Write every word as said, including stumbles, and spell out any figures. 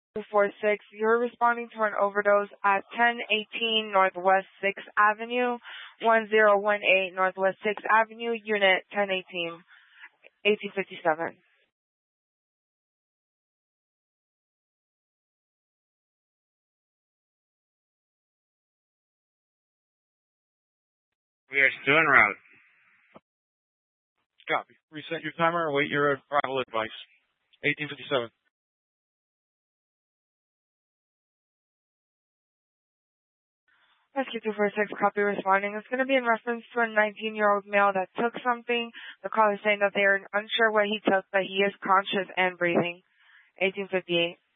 two four six, you're responding to an overdose at ten eighteen Northwest sixth Avenue, one zero one eight Northwest sixth Avenue, Unit ten eighteen, eighteen fifty-seven. We are still en route. Copy. Reset your timer and wait your arrival advice. eighteen fifty-seven. Rescue two four six, copy responding. It's going to be in reference to a nineteen-year-old male that took something. The caller is saying that they are unsure what he took, but he is conscious and breathing. eighteen fifty-eight.